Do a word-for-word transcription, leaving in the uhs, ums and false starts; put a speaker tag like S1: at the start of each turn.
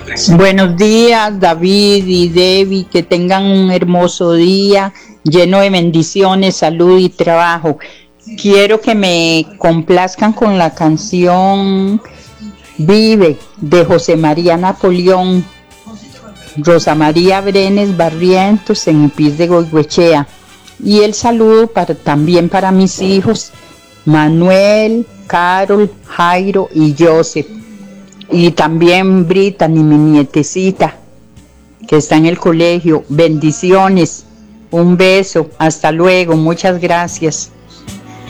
S1: Buenos días, David y Debbie, que tengan un hermoso día lleno de bendiciones, salud y trabajo. Quiero que me complazcan con la canción Vive de José María Napoleón, Rosa María Brenes Barrientos en el Pis de Goigoechea. Y el saludo para, también para mis hijos Manuel, Carol, Jairo y Joseph. Y también Brittany, mi nietecita, que está en el colegio. Bendiciones, un beso, hasta luego, muchas gracias.